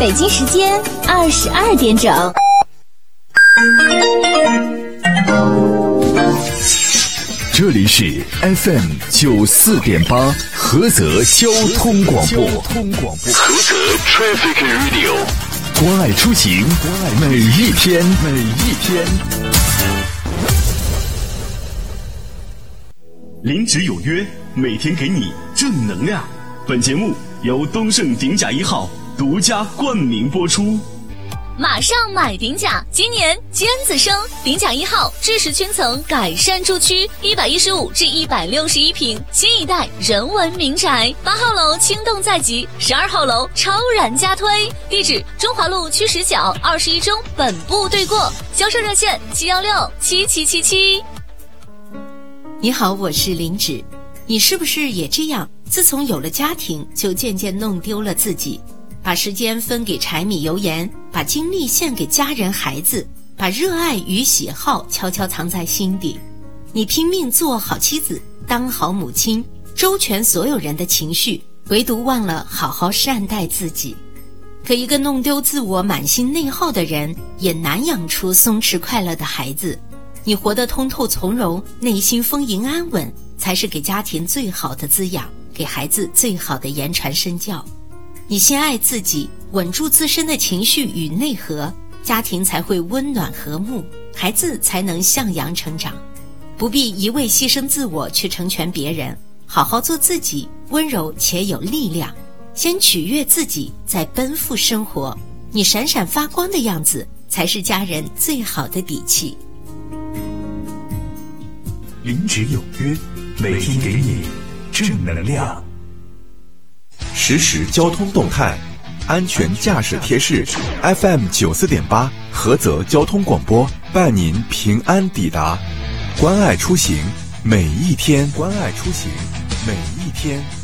北京时间22点整。 这里是 FM 94.8菏泽交通广播。菏泽 Traffic Radio， 关爱出行，每一天。 临职有约，每天给你正能量。本节目由东盛鼎甲1号独家冠名播出。 马上买鼎甲，今年尖子生，鼎甲1号制式圈层改善住区，115至161平，新一代人文民宅。8号楼轻动在即，12号楼超然加推。地址：中华路区10角21中本部对过，销售热线7167777。 你好，我是林芷。你是不是也这样？自从有了家庭，就渐渐弄丢了自己，把时间分给柴米油盐，把精力献给家人孩子，把热爱与喜好悄悄藏在心底。你拼命做好妻子，当好母亲，周全所有人的情绪，唯独忘了好好善待自己。可一个弄丢自我、满心内耗的人，也难养出松弛快乐的孩子。你活得通透从容，内心丰盈安稳，才是给家庭最好的滋养，给孩子最好的言传身教。你先爱自己，稳住自身的情绪与内核，家庭才会温暖和睦，孩子才能向阳成长。不必一味牺牲自我去成全别人，好好做自己，温柔且有力量。先取悦自己，再奔赴生活。你闪闪发光的样子，才是家人最好的底气。 临职有约，每天给你正能量。 实时交通动态，安全驾驶贴士。FM 94.8菏泽交通广播伴您平安抵达，关爱出行，每一天。关爱出行，每一天。